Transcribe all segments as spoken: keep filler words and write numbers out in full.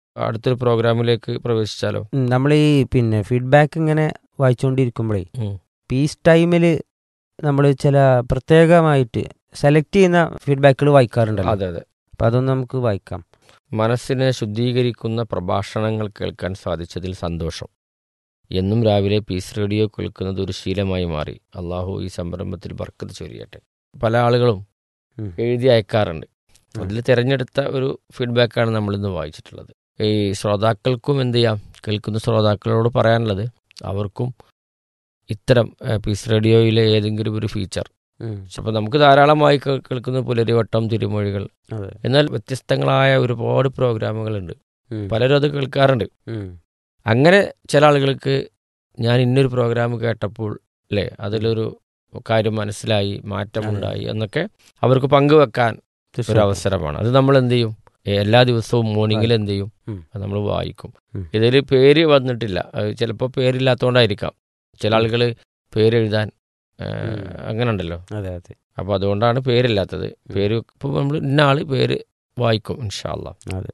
അടുത്തൊരു പ്രോഗ്രാമിലേക്ക് പ്രവേശിച്ചാലോ? നമ്മൾ ഈ പിന്നെ ഫീഡ്ബാക്ക് ഇങ്ങനെ വായിച്ചുകൊണ്ടിരിക്കുമ്പോഴേ ഉം. പീസ് ടൈമിൽ നമ്മൾ ചില പ്രത്യേകമായിട്ട് സെലക്ട് ചെയ്യുന്ന ഫീഡ്ബാക്കുകൾ വായിക്കാറുണ്ടല്ലോ. അതെ അതെ. അപ്പം അതൊന്ന് നമുക്ക് വായിക്കാം. മനസ്സിനെ ശുദ്ധീകരിക്കുന്ന പ്രഭാഷണങ്ങൾ കേൾക്കാൻ സാധിച്ചതിൽ സന്തോഷം. എന്നും രാവിലെ പീസ് റേഡിയോ കേൾക്കുന്നത് ഒരു ശീലമായി മാറി. അള്ളാഹു ഈ സംരംഭത്തിൽ ബർക്കത്ത് ചൊരിയട്ടെ. പല ആളുകളും ഉം. എഴുതി അയക്കാറുണ്ട്. അതിൽ തിരഞ്ഞെടുത്ത ഒരു ഫീഡ്ബാക്കാണ് നമ്മളിന്ന് വായിച്ചിട്ടുള്ളത്. ഈ ശ്രോതാക്കൾക്കും എന്ത് ചെയ്യാം, കേൾക്കുന്ന ശ്രോതാക്കളോട് പറയാനുള്ളത്, അവർക്കും ഇത്തരം ഏഹ്, പീസ് റേഡിയോയിലെ ഏതെങ്കിലും ഒരു ഫീച്ചർ, ഉം. അപ്പോൾ നമുക്ക് ധാരാളമായി കേൾ- കേൾക്കുന്ന പുലരിവട്ടം, തിരുമൊഴികൾ, അതെ. എന്നാൽ വ്യത്യസ്തങ്ങളായ ഒരുപാട് പ്രോഗ്രാമുകളുണ്ട്. ഉം. പലരും അത് കേൾക്കാറുണ്ട്. ഉം. അങ്ങനെ ചില ആളുകൾക്ക് ഞാൻ ഇന്നൊരു പ്രോഗ്രാം കേട്ടപ്പോൾ അല്ലേ അതിലൊരു കാര്യം മനസ്സിലായി, മാറ്റമുണ്ടായി എന്നൊക്കെ അവർക്ക് പങ്കുവെക്കാൻ ഒരു തീർച്ചയായിട്ടും. അവസരമാണ്. അത് നമ്മൾ എന്ത് ചെയ്യും, ഏ, എല്ലാ ദിവസവും മോർണിംഗിൽ എന്ത് ചെയ്യും, ഉം. അത് നമ്മൾ വായിക്കും. ഉം. ഇതിൽ പേര് വന്നിട്ടില്ല, അത് ചിലപ്പോൾ പേരില്ലാത്തതുകൊണ്ടായിരിക്കാം. ചില ആളുകൾ പേരെഴുതാൻ ഏ, ഉം. അങ്ങനെ ഉണ്ടല്ലോ. അതെ അതെ അപ്പോൾ അതുകൊണ്ടാണ് പേരില്ലാത്തത്. പേര് ഇപ്പോൾ നമ്മൾ ഇന്ന ആൾ പേര് വായിക്കും ഇൻഷാ അല്ലാ. അതെ.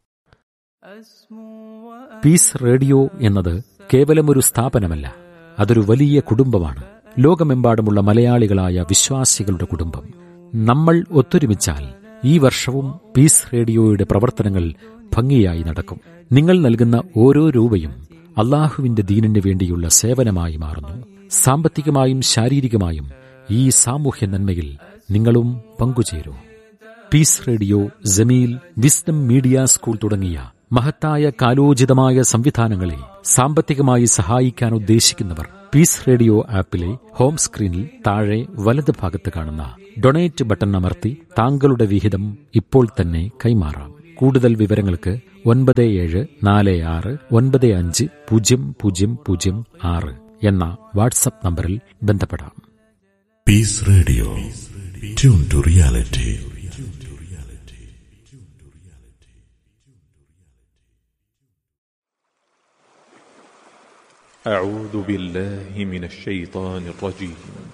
പീസ് റേഡിയോ എന്നത് കേവലമൊരു സ്ഥാപനമല്ല, അതൊരു വലിയ കുടുംബമാണ്. ലോകമെമ്പാടുമുള്ള മലയാളികളായ വിശ്വാസികളുടെ കുടുംബം. നമ്മൾ ഒത്തൊരുമിച്ചാൽ ഈ വർഷവും പീസ് റേഡിയോയുടെ പ്രവർത്തനങ്ങൾ ഭംഗിയായി നടക്കും. നിങ്ങൾ നൽകുന്ന ഓരോ രൂപയും അള്ളാഹുവിന്റെ ദീനിന് വേണ്ടിയുള്ള സേവനമായി മാറുന്നു. സാമ്പത്തികമായും ശാരീരികമായും ഈ സാമൂഹ്യ നന്മയിൽ നിങ്ങളും പങ്കുചേരൂ. Piece radio, Jameel, wisdom media school തുടങ്ങിയ മഹത്തായ കാലോചിതമായ സംവിധാനങ്ങളെ സാമ്പത്തികമായി സഹായിക്കാൻ ഉദ്ദേശിക്കുന്നവർ പീസ് റേഡിയോ ആപ്പിലെ ഹോം സ്ക്രീനിൽ താഴെ വലത് ഭാഗത്ത് കാണുന്ന ഡൊണേറ്റ് ബട്ടൺ അമർത്തി താങ്കളുടെ വിഹിതം ഇപ്പോൾ തന്നെ കൈമാറാം. കൂടുതൽ വിവരങ്ങൾക്ക് ഒൻപത് ഏഴ് നാല് ആറ് ഒൻപത് അഞ്ച് പൂജ്യം പൂജ്യം പൂജ്യം ആറ് എന്ന വാട്സപ്പ് നമ്പറിൽ ബന്ധപ്പെടാം. Piece radio, tune to reality. أعوذ بالله من الشيطان الرجيم.